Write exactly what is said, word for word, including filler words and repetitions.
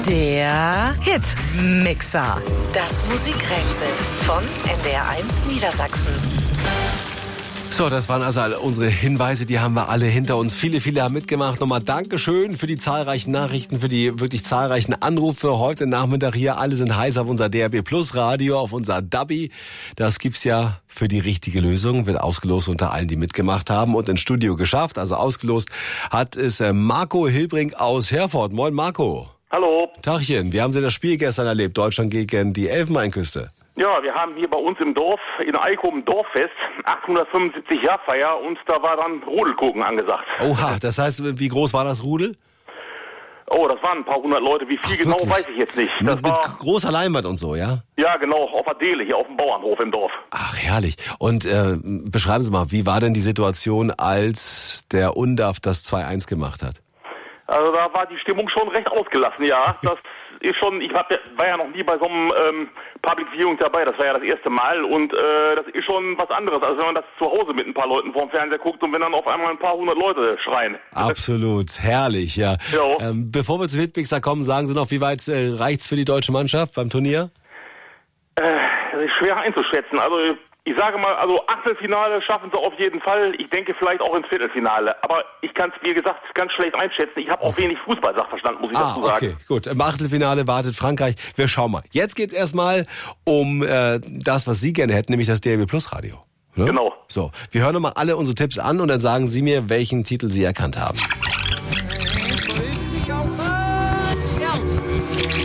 Der Hitmixer. Das Musikrätsel von N D R eins Niedersachsen. So, das waren also alle unsere Hinweise, die haben wir alle hinter uns. Viele, viele haben mitgemacht. Nochmal Dankeschön für die zahlreichen Nachrichten, für die wirklich zahlreichen Anrufe heute Nachmittag hier. Alle sind heiß auf unser D R B Plus Radio, auf unser Dubby. Das gibt's ja für die richtige Lösung. Wird ausgelost unter allen, die mitgemacht haben und ins Studio geschafft. Also ausgelost hat es Marco Hilbrink aus Herford. Moin Marco. Hallo. Tagchen, wie haben Sie das Spiel gestern erlebt? Deutschland gegen die Elfenbeinküste. Ja, wir haben hier bei uns im Dorf, in Eikum, Dorffest, achthundertfünfundsiebzig Jahr Feier und da war dann Rudelgucken angesagt. Oha, das heißt, wie groß war das Rudel? Oh, das waren ein paar hundert Leute. Wie viel Ach, genau, wirklich? weiß ich jetzt nicht. Das Mit, mit war, großer Leinwand und so, ja? ja, genau, auf der Dele, hier auf dem Bauernhof im Dorf. Ach, herrlich. Und äh, beschreiben Sie mal, wie war denn die Situation, als der U N D A F das zwei eins gemacht hat? Also da war die Stimmung schon recht ausgelassen, ja. Das ist schon, ich war, war ja noch nie bei so einem ähm, Public Viewing dabei, das war ja das erste Mal und äh, das ist schon was anderes, als wenn man das zu Hause mit ein paar Leuten vorm Fernseher guckt und wenn dann auf einmal ein paar hundert Leute schreien. Absolut, herrlich, ja. Ja. Ähm, bevor wir zu Hitmixer kommen, sagen Sie noch, wie weit äh, reicht's für die deutsche Mannschaft beim Turnier? Äh, das ist schwer einzuschätzen, also ich sage mal, also Achtelfinale schaffen sie auf jeden Fall. Ich denke vielleicht auch ins Viertelfinale. Aber ich kann es, wie gesagt, ganz schlecht einschätzen. Ich habe auch wenig Fußball-Sachverstand, muss ich ah, dazu sagen. Okay, gut. Im Achtelfinale wartet Frankreich. Wir schauen mal. Jetzt geht's erstmal um äh, das, was Sie gerne hätten, nämlich das D R B Plus Radio. Ne? Genau. So, wir hören nochmal alle unsere Tipps an und dann sagen Sie mir, welchen Titel Sie erkannt haben.